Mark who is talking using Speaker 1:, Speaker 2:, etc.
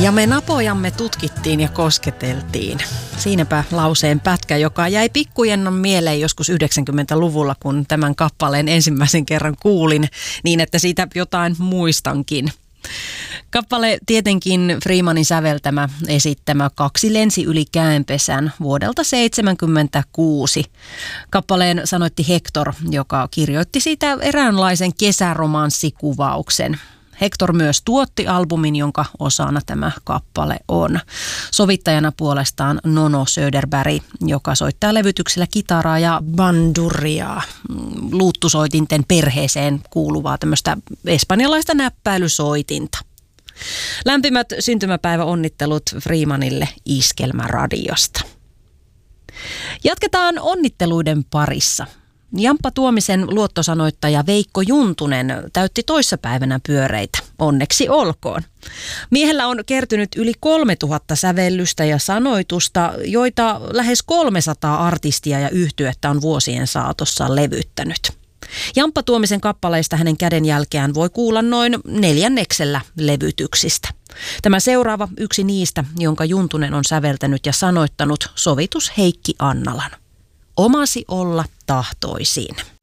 Speaker 1: Ja me napojamme tutkittiin ja kosketeltiin. Siinäpä lauseen pätkä, joka jäi pikkujennon mieleen joskus 90-luvulla, kun tämän kappaleen ensimmäisen kerran kuulin, niin että siitä jotain muistankin. Kappale tietenkin Freemanin säveltämä, esittämä Kaksi lensi yli käenpesän vuodelta 1976. Kappaleen sanoitti Hector, joka kirjoitti siitä eräänlaisen kesäromanssikuvauksen. Hector myös tuotti albumin, jonka osana tämä kappale on. Sovittajana puolestaan Nono Söderberg, joka soittaa levytyksellä kitaraa ja banduria, luuttusoitinten perheeseen kuuluvaa tämmöistä espanjalaista näppäilysoitinta. Lämpimät syntymäpäiväonnittelut Freemanille Iskelmäradiosta. Jatketaan onnitteluiden parissa. Jamppa Tuomisen luottosanoittaja Veikko Juntunen täytti toissapäivänä pyöreitä. Onneksi olkoon. Miehellä on kertynyt yli 3000 sävellystä ja sanoitusta, joita lähes 300 artistia ja yhtyettä on vuosien saatossa levyttänyt. Jamppa Tuomisen kappaleista hänen kädenjälkeään voi kuulla noin 4/4 levytyksistä. Tämä seuraava yksi niistä, jonka Juntunen on säveltänyt ja sanoittanut, sovitus Heikki Annalan. Omasi olla tahtoisin.